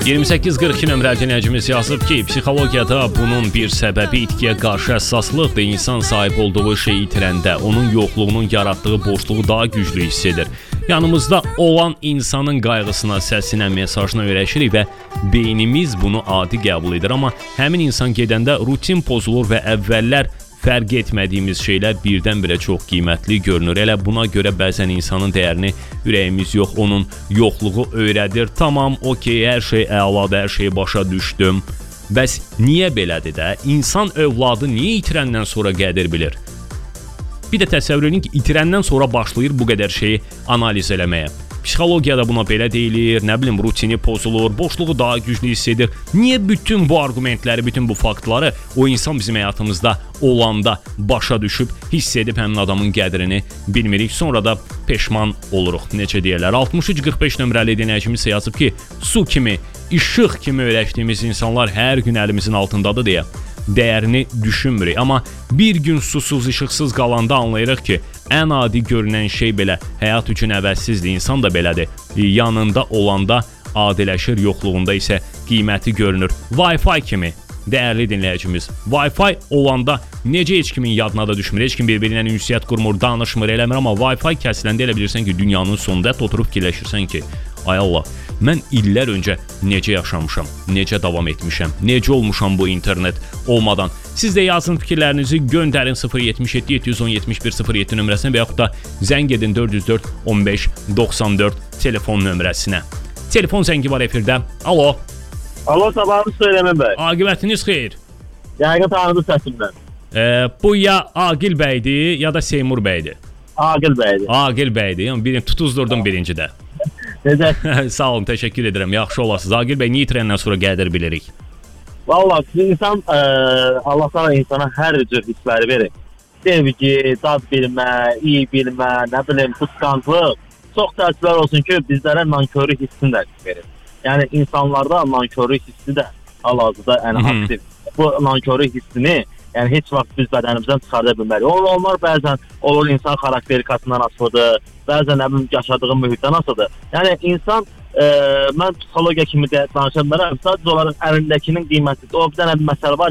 2842 nömrəli dinləyicimiz yazıb ki, psixologiyada bunun bir səbəbi itkiyə qarşı həssaslıqdır. İnsan sahib olduğu şeyi itirəndə onun yoxluğunun yaratdığı boşluğu daha güclü hiss edir. Yanımızda olan insanın qayğısına, səsinə, mesajına öyrəşirik və beynimiz bunu adi qəbul edir. Amma həmin insan gedəndə rutin pozulur və əvvəllər fərq etmədiyimiz şeylər birdən-birə çox qiymətli görünür. Elə buna görə bəzən insanın dəyərini ürəyimiz yox, onun yoxluğu öyrədir. Tamam, okey, hər şey əladır, hər şeyi başa düşdüm. Bəs niyə belədir də? İnsan övladı niyə itirəndən sonra qədir bilir? Bir də təsəvvür edin ki, itirəndən sonra başlayır bu qədər şeyi analiz eləməyə. Psixologiyada buna belə deyilir, nə bilim, rutini pozulur, boşluğu daha güclü hiss edir. Niyə bütün bu argumentləri, bütün bu faktları o insan bizim həyatımızda olanda başa düşüb, hiss edib həmin adamın qədrini bilmirik, sonra da peşman oluruq, necə deyirlər. 6345 nömrəli dinləyicimiz yazıb ki, su kimi, işıq kimi öyrəşdiyimiz insanlar hər gün əlimizin altındadır deyə dəyərini düşünmürük. Amma bir gün susuz, işıqsız qalanda anlayırıq ki, ən adi görünən şey belə həyat üçün əvəzsizdir. İnsan da belədir. Yanında olanda adiləşir, yoxluğunda isə qiyməti görünür. Wi-Fi kimi, dəyərli dinləyicimiz. Wi-Fi olanda necə heç kimin yadına da düşmür, heç kim bir-birinə ünsiyyət qurmur, danışmır, eləmir. Amma Wi-Fi kəsiləndə elə bilirsən ki, dünyanın sonunda oturub fikirləşirsən ki, ay Allah, mən illər öncə necə yaşamışam, necə davam etmişəm, necə olmuşam bu internet olmadan. Siz də yazın fikirlərinizi, göndərin 077 710 7107 nömrəsinə və yaxud da zəng edin 404 15 94 telefon nömrəsinə. Telefon zəngi var efirdə. Alo. Alo, sabahınız söyləməm bəy. Aqibətiniz xeyir. Yəqin tanıdı səsimdən. Bu ya Aqil bəydir, ya da Seymur bəydir. Aqil bəydir. Aqil bəydir. Yəni tutuzdurdum birincidə. Necə? Sağ olun, təşəkkür edirəm. Yaxşı olasınız. Aqil bəy, niyə itirəndən sonra qədir bilirik? Vallahi insan Allah sana insana hər cür hissləri verir. Sevgi, dad bilmə, iyi bilmə, nə bilim, qısqanclıq. Çox təəssüflər olsun ki, bizlərə nankörlük hissini də verir. Yəni insanlarda nankörlük hissi də hal-hazırda ən aktiv. Bu nankörlük hissini yəni heç vaxt biz bədənimizdən çıxarda bilmərik. Onlar bəzən olur insan xarakterikasından asılıdır, bəzən nə bilim yaşadığı mühitdən asılıdır. Yəni insan mən psixologiya kimi də danışa bilmərəm. Sadəcə olaraq əlindəkinin qiyməti. O bir dənə bir məsələ var.